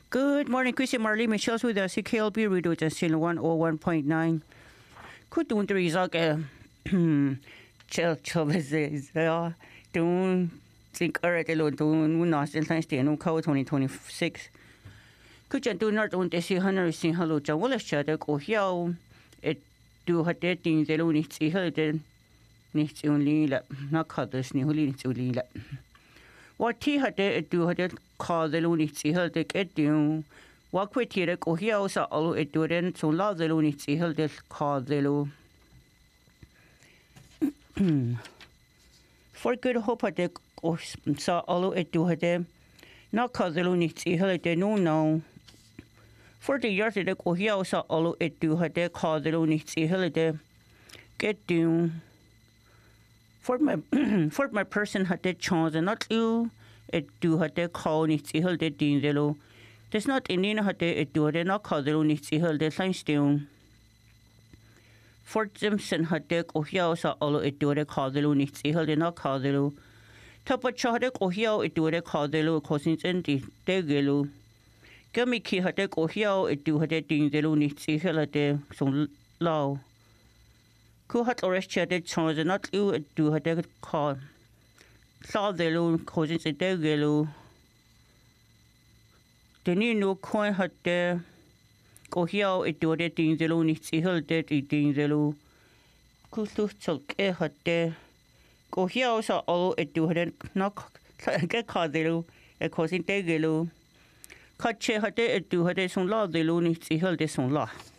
Good morning, Chrissy Marley. Michelle's with us. CKLB Radio Justin 101.9. Could do the result. Chavez. Don't think already. Don't not since day. No cover 2026. Could you do not on the sea hunter? See hello, John Wallace. Shadow go here. It do her dead things. They don't need to see her then. Needs only not cut this new lead to lead. What tea had it do had call the loony see her take it do. What quit here go here also all it do then so loud the loony see her this call the low. For good hope at the saw all it do had not call the loony see her they no. For the years it go here also all it do had call the loony see her they get do. For my person had the chance and not you, it do had the call needs to hold the dean the low. There's not any had it do it not call the low needs to hold the sign still. Fort Simpson had the go here so all it do it call the low needs to hold the not call the low. Top of chart go here it do it call the low causing in the yellow. Give me key had the go here it do had the dean the low needs to hold the so low. Who had already chatted chance not you do had call. Saw the low causing the yellow. The new coin had there. Go here it do the thing the low needs to hold that eating the low. Could to choke had there. Go here also all it do had not get called the low, a causing the yellow. Cut chair had it do had some law the low needs to hold this on law.